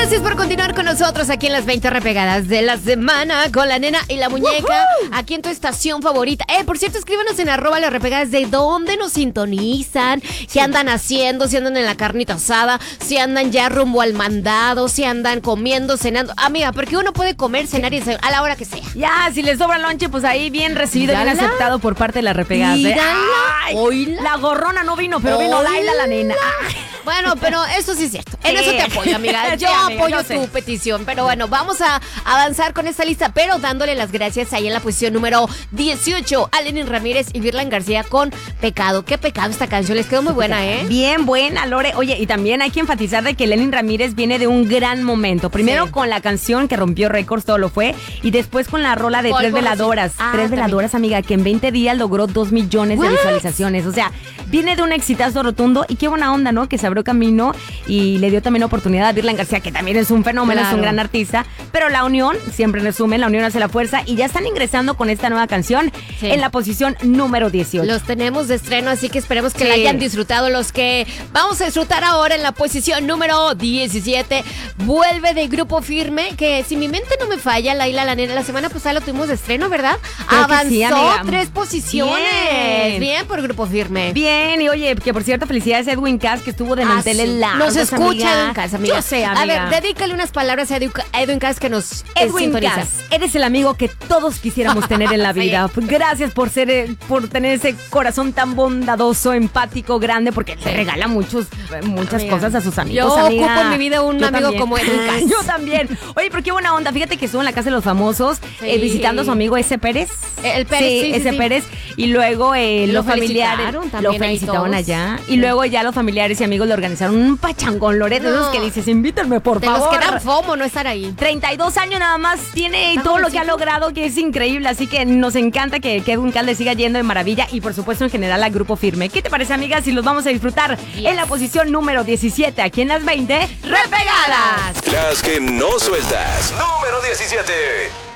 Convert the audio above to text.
Gracias por continuar con nosotros aquí en las 20 repegadas de la semana con la nena y la muñeca, aquí en tu estación favorita. Por cierto, escríbanos en @las repegadas de dónde nos sintonizan, qué andan haciendo, si andan en la carnita asada, si andan ya rumbo al mandado, si andan comiendo, cenando. Amiga, porque uno puede comer, cenar y a la hora que sea. Ya, si les sobra lonche, pues ahí bien recibido, bien aceptado por parte de las repegadas. Oíla. La gorrona no vino, pero vino Laila, la nena. Bueno, pero eso sí es cierto. En eso te apoyo, amiga. Yo apoyo tu petición. Pero bueno, vamos a avanzar con esta lista, pero dándole las gracias ahí en la posición número 18 a Lenin Ramírez y Virlan García con Pecado. Qué pecado esta canción, les quedó muy buena, ¿eh? Bien buena, Lore. Oye, y también hay que enfatizar de que Lenin Ramírez viene de un gran momento. Primero con la canción que rompió récords, todo lo fue, y después con la rola de Tres Veladoras. Tres Veladoras, amiga, que en 20 días logró 2 millones de visualizaciones. O sea, viene de un exitazo rotundo y qué buena onda, ¿no? Que se abrió camino y le dio también oportunidad a Virlan García, que también es un fenómeno, es un gran artista, pero la unión, siempre resumen, la unión hace la fuerza y ya están ingresando con esta nueva canción en la posición número 18. Los tenemos de estreno, así que esperemos que la hayan disfrutado. Los que vamos a disfrutar ahora en la posición número 17, vuelve de Grupo Firme, que si mi mente no me falla, Laila, la nena, la semana pasada lo tuvimos de estreno, ¿verdad? Creo avanzó sí, 3 posiciones. Bien por Grupo Firme. Bien, y oye, que por cierto, felicidades a Edwin Cass, que estuvo de manteles largos. Nos escucha Edwin Cass, amiga. Yo sé, amiga. A ver, dedícale unas palabras a Edwin Cass que nos sintoniza. Cass, eres el amigo que todos quisiéramos tener en la vida. Sí. Gracias por tener ese corazón tan bondadoso, empático, grande, porque le regala muchas cosas a sus amigos. Yo amiga. ocupo en mi vida un amigo como Edwin Cass. Yo también. Oye, pero qué buena onda. Fíjate que estuvo en la Casa de los Famosos visitando a su amigo ese Pérez. El Pérez, ese Pérez. Y luego los familiares lo felicitaron allá. Y luego ya los familiares y amigos le organizaron un pachangón, Loreto. Esos que dices, invítenme, por favor. Los que dan FOMO no estar ahí. 32 años nada más tiene y todo lo que ha logrado, que es increíble. Así que nos encanta que Edwin Cass le siga yendo de maravilla. Y por supuesto, en general, a Grupo Firme. ¿Qué te parece, amigas? Si los vamos a disfrutar en la posición número 17, aquí en las 20 repegadas. Las que no sueltas. Número 17.